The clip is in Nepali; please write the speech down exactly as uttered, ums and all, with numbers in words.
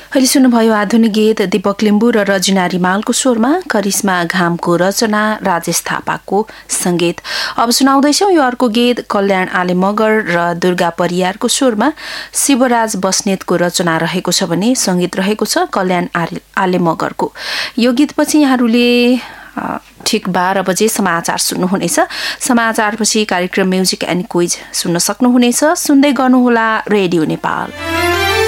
अहिले सुन्नुभयो आधुनिक गीत दीपक लिम्बू र रजिना रिमालको स्वरमा, करिश्मा घामको रचना, राजेश थापाको संगीत। अब सुनाउँदैछौँ यो अर्को गीत कल्याण आले मगर र दुर्गा परियारको स्वरमा, शिवराज बस्नेतको रचना रहेको छ भने संगीत रहेको छ कल्याण आले मगरको। यो गीतपछि यहाँहरूले ठिक बाह्र बजे समाचार सुन्नुहुनेछ। समाचारपछि कार्यक्रम म्युजिक एन्ड क्विज सुन्न सक्नुहुनेछ। सुन्दै गर्नुहोला रेडियो नेपाल।